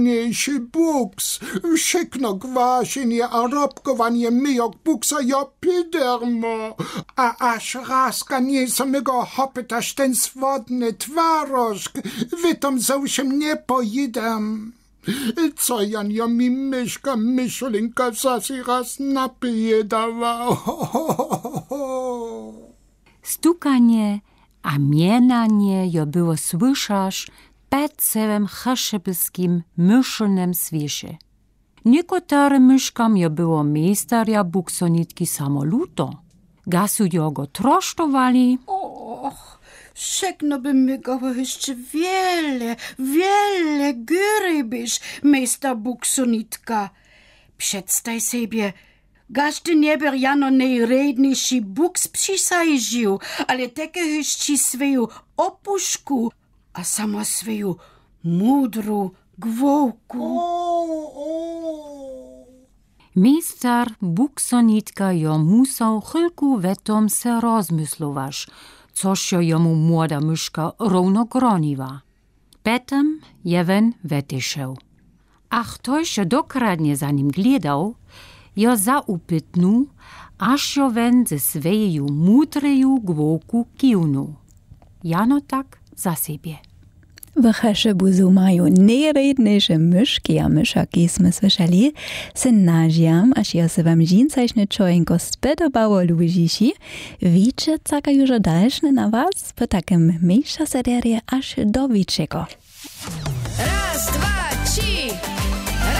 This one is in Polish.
Najniejszy buks, wszystko kwasienie a robkowanie myjok buksa ja pidermo, a aż raska nie samego hopytaż ten swodny twarożk, wytom załszym nie pojedam. Co ja mi myszka, myszulinka zasi raz napije dawał. Stukanie a mienanie jo było słyszasz pod całym chaszybyskim myszylnym świesie. Niekotarym myszkom jo było miejstarja buksonitki samoluto. Gasu jo go trosztowali. Och, všechno by mi go jeszcze wiele gyrybyś, meister buksonitka. Przedstaj sobie, każdy nieber jano najredniejszy buks przysajdził, ale takie jeszcze swoją opuszku, a samo swoją mudru gwołku. Meister buksonitka jo musał chylku wetom se rozmyslować, coż jo jomu młoda myszka równo groniła. Potem jewen wetyszał. Ach toś jo dokradnie za nim gledał, jo zaupytnął, aż jo wen ze swojej mudreju gwołku kiwnął. Jano tak za siebie. W Chaszybuzu mają najredniejsze myszki a myszaki, sme słyszeli, se nažiam, aż ja se wam dżincajszny czojenko spodobało lubiši, wicze caka już dalszne na was, po takim mniejsza serie aż do wiczego. Raz, dwa,